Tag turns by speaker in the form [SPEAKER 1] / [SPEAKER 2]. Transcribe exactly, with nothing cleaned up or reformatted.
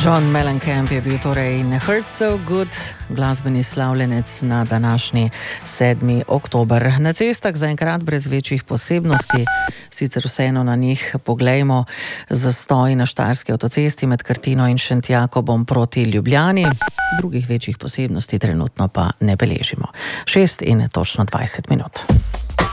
[SPEAKER 1] John Mellencamp je bil torej Ne Hurt So Good, glasbeni slavljenec na današnji sedmi oktober. Na cestah zaenkrat brez večjih posebnosti, sicer vseeno na njih poglejmo. Zastoj na štajerski avtocesti med Krtino in Šentjakobom proti Ljubljani. Drugih večjih posebnosti trenutno pa ne beležimo. Šest in točno dvajset minut.